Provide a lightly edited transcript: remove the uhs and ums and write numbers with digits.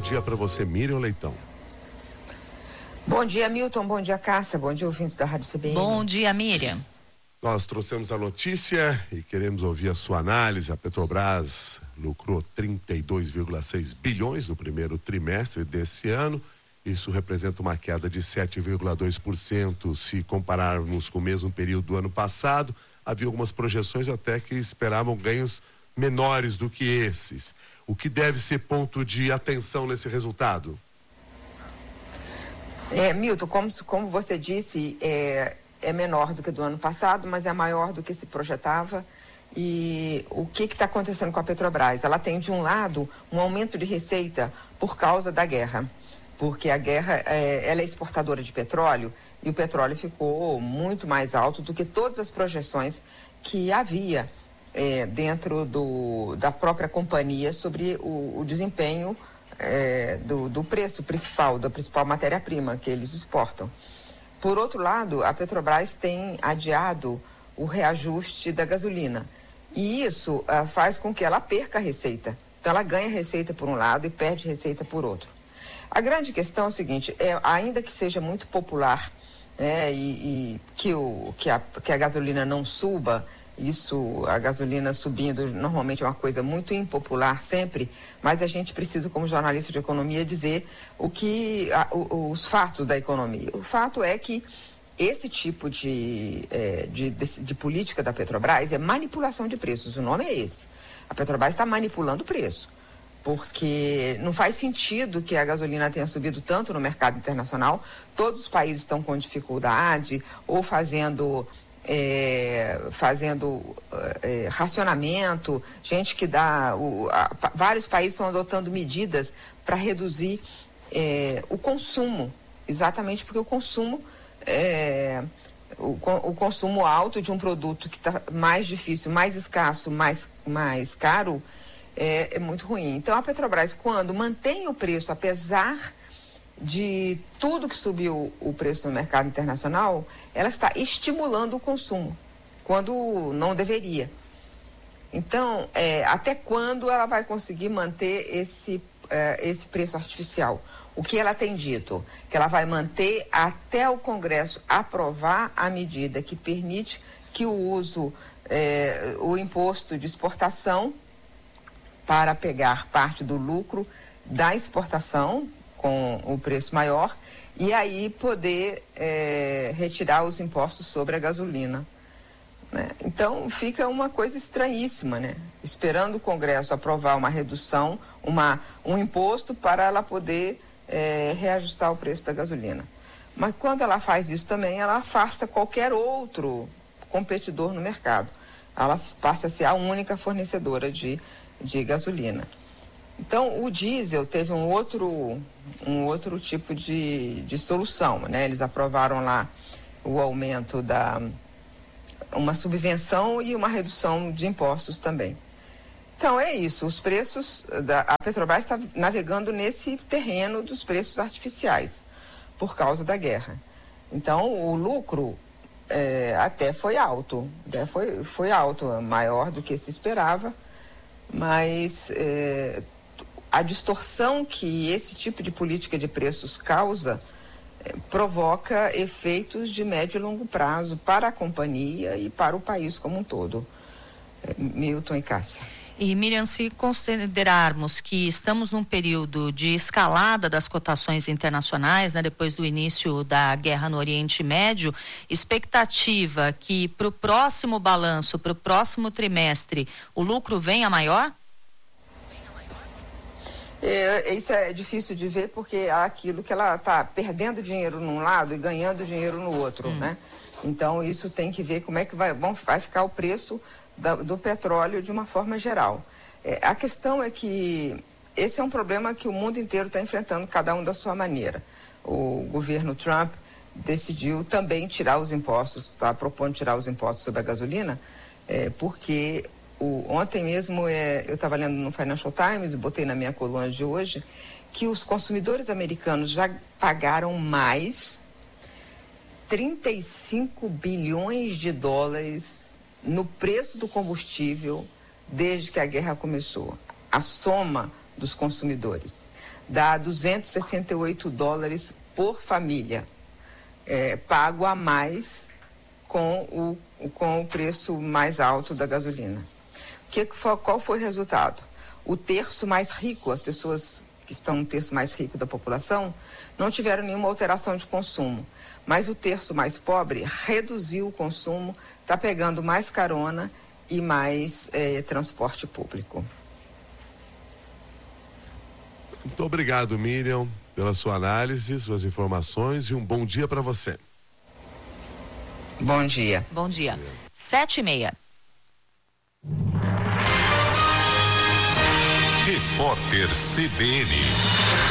dia para você, Miriam Leitão. Bom dia, Milton. Bom dia, Cássia. Bom dia, ouvintes da Rádio CBN. Bom dia, Miriam. Nós trouxemos a notícia e queremos ouvir a sua análise. A Petrobras lucrou 32,6 bilhões no primeiro trimestre desse ano. Isso representa uma queda de 7,2% se compararmos com o mesmo período do ano passado. Havia algumas projeções até que esperavam ganhos menores do que esses. O que deve ser ponto de atenção nesse resultado? Milton, como você disse, é menor do que do ano passado, mas é maior do que se projetava. E o que está acontecendo com a Petrobras? Ela tem, de um lado, um aumento de receita por causa da guerra, porque a guerra, ela é exportadora de petróleo e o petróleo ficou muito mais alto do que todas as projeções que havia dentro da própria companhia sobre o desempenho do preço principal, da principal matéria-prima que eles exportam. Por outro lado, a Petrobras tem adiado o reajuste da gasolina e isso faz com que ela perca a receita. Então ela ganha receita por um lado e perde receita por outro. A grande questão é o seguinte, ainda que seja muito popular e que a gasolina não suba, a gasolina subindo normalmente é uma coisa muito impopular sempre, mas a gente precisa, como jornalista de economia, dizer os fatos da economia. O fato é que esse tipo de política da Petrobras é manipulação de preços, o nome é esse. A Petrobras está manipulando o preço, porque não faz sentido que a gasolina tenha subido tanto no mercado internacional. Todos os países estão com dificuldade ou fazendo racionamento, gente que vários países estão adotando medidas para reduzir o consumo, exatamente porque o consumo o consumo alto de um produto que está mais difícil, mais escasso, mais caro, é muito ruim. Então a Petrobras, quando mantém o preço, apesar de tudo que subiu o preço no mercado internacional, ela está estimulando o consumo, quando não deveria. Então, até quando ela vai conseguir manter esse preço artificial? O que ela tem dito? Que ela vai manter até o Congresso aprovar a medida que permite que o imposto de exportação para pegar parte do lucro da exportação com o preço maior e aí poder retirar os impostos sobre a gasolina, né? Então fica uma coisa estranhíssima, né? Esperando o Congresso aprovar uma redução, um imposto para ela poder reajustar o preço da gasolina. Mas quando ela faz isso também, ela afasta qualquer outro competidor no mercado. Ela passa a ser a única fornecedora de gasolina. Então, o diesel teve um outro tipo de solução, né? Eles aprovaram lá o aumento uma subvenção e uma redução de impostos também. Então, é isso. Os preços, a Petrobras está navegando nesse terreno dos preços artificiais, por causa da guerra. Então, o lucro até foi alto, foi alto, maior do que se esperava, mas a distorção que esse tipo de política de preços causa provoca efeitos de médio e longo prazo para a companhia e para o país como um todo. Milton e Cássia. E, Miriam, se considerarmos que estamos num período de escalada das cotações internacionais, né, depois do início da guerra no Oriente Médio, expectativa que para o próximo balanço, para o próximo trimestre, o lucro venha maior? Isso é difícil de ver porque há aquilo que ela está perdendo dinheiro num lado e ganhando dinheiro no outro, né? Então isso tem que ver como é que vai ficar o preço do petróleo de uma forma geral. A questão é que esse é um problema que o mundo inteiro está enfrentando, cada um da sua maneira. O governo Trump decidiu também tirar os impostos, está propondo tirar os impostos sobre a gasolina, porque ontem mesmo eu estava lendo no Financial Times e botei na minha coluna de hoje que os consumidores americanos já pagaram mais 35 bilhões de dólares no preço do combustível desde que a guerra começou. A soma dos consumidores. dá $268 por família, pago a mais com o preço mais alto da gasolina. Qual foi o resultado? O terço mais rico, as pessoas que estão no terço mais rico da população, não tiveram nenhuma alteração de consumo. Mas o terço mais pobre reduziu o consumo, está pegando mais carona e mais transporte público. Muito obrigado, Miriam, pela sua análise, suas informações e um bom dia para você. Bom dia. Bom dia. 7h30. Repórter CBN.